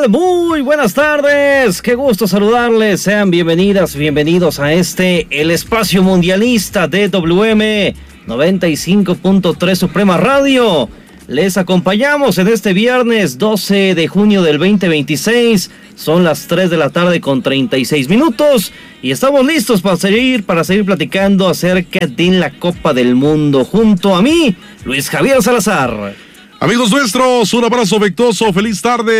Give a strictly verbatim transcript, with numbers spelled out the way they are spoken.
tal? Muy buenas tardes, qué gusto saludarles, sean bienvenidas, bienvenidos a este, el espacio mundialista de W M noventa y cinco punto tres Suprema Radio. Les acompañamos en este viernes doce de junio del veinte veintiséis, son las tres de la tarde con treinta y seis minutos y estamos listos para seguir, para seguir platicando acerca de la Copa del Mundo junto a mí, Luis Javier Salazar. Amigos nuestros, un abrazo afectuoso, feliz tarde.